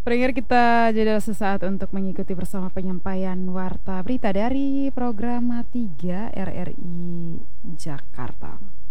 Pendengar kita jeda sesaat untuk mengikuti bersama penyampaian warta berita dari program 3 RRI Jakarta.